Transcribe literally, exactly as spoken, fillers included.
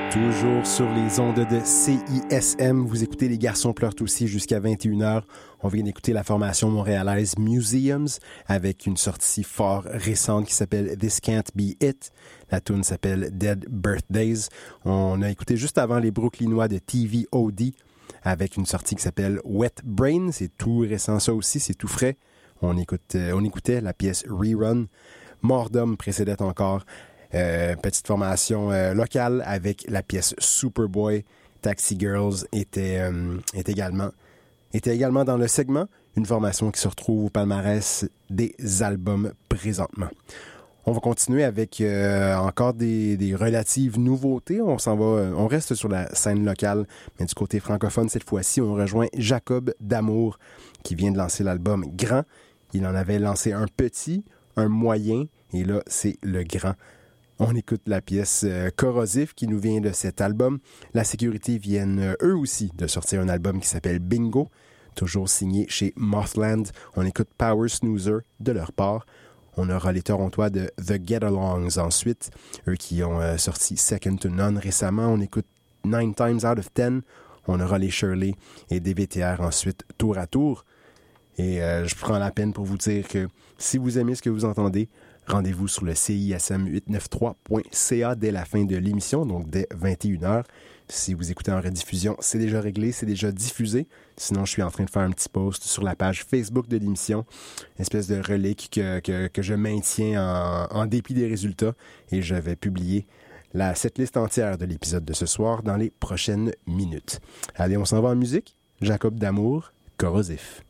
Toujours sur les ondes de C I S M, vous écoutez Les Garçons pleurent aussi jusqu'à vingt et une heures. On vient d'écouter la formation montréalaise Museums avec une sortie fort récente qui s'appelle This Can't Be It. La tune s'appelle Dead Birthdays. On a écouté juste avant les Brooklynois de T V O D avec une sortie qui s'appelle Wet Brain. C'est tout récent ça aussi, c'est tout frais. On, écoute, on écoutait la pièce Rerun. Mort d'homme précédait encore. Euh, petite formation euh, locale avec la pièce Superboy. Taxi Girls était, euh, est également, était également dans le segment. Une formation qui se retrouve au palmarès des albums présentement. On va continuer avec euh, encore des, des relatives nouveautés. On s'en va, on reste sur la scène locale, mais du côté francophone cette fois-ci, on rejoint Jacob D'Amour qui vient de lancer l'album Grand. Il en avait lancé un petit, un moyen, et là, c'est le grand. On écoute la pièce euh, Corrosif qui nous vient de cet album. La Sécurité viennent euh, eux aussi de sortir un album qui s'appelle Bingo, toujours signé chez Mothland. On écoute Power Snoozer de leur part. On aura les Torontois de The Get-Alongs ensuite, eux qui ont euh, sorti Second to None récemment. On écoute Nine Times Out of Ten. On aura les Shirley et D V T R ensuite tour à tour. Et euh, je prends la peine pour vous dire que si vous aimez ce que vous entendez, rendez-vous sur le C I S M huit cent quatre-vingt-treize point C A dès la fin de l'émission, donc dès vingt et une heures. Si vous écoutez en rediffusion, c'est déjà réglé, c'est déjà diffusé. Sinon, je suis en train de faire un petit post sur la page Facebook de l'émission, une espèce de relique que, que, que je maintiens en, en dépit des résultats. Et je vais publier la setlist entière de l'épisode de ce soir dans les prochaines minutes. Allez, on s'en va en musique. Jacob D'Amour, Corrosif.